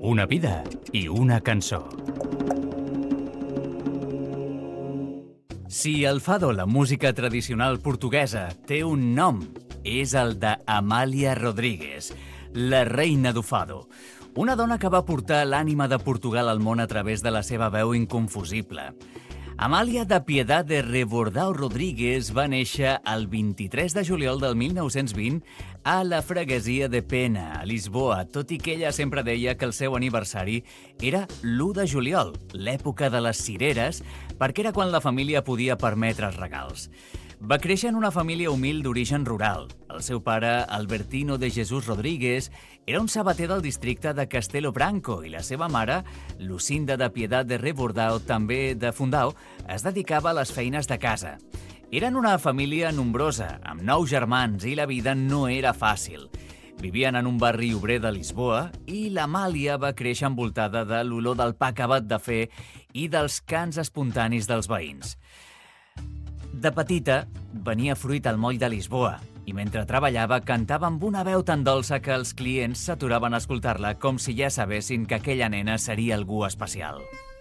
Una vida i una cançó. Si el fado, la música tradicional portuguesa, té un nom, és el d'Amália Rodríguez, la reina do fado. Una dona que va portar l'ànima de Portugal al món a través de la seva veu inconfusible. Amália da Piedade de Rebordão Rodríguez va néixer el 23 de juliol del 1920 a la freguesia de Pena, a Lisboa, tot i que ella sempre deia que el seu aniversari era l'1 de juliol, l'època de les cireres, perquè era quan la família podia permetre els regals. Va créixer en una família humil d'origen rural. El seu pare, Albertino de Jesús Rodríguez, era un sabater del districte de Castelo Branco i la seva mare, Lucinda da Piedade de Rebordão, també de Fundão, es dedicava a les feines de casa. Eren una família nombrosa, amb 9 germans, i la vida no era fàcil. Vivien en un barri obrer de Lisboa i l'Amàlia va créixer envoltada de l'olor del pa acabat de fer i dels cants espontanis dels veïns. De petita, venia fruit al moll de Lisboa i mentre treballava cantava amb una veu tan dolça que els clients s'aturaven a escoltar-la com si ja sabessin que aquella nena seria algú especial.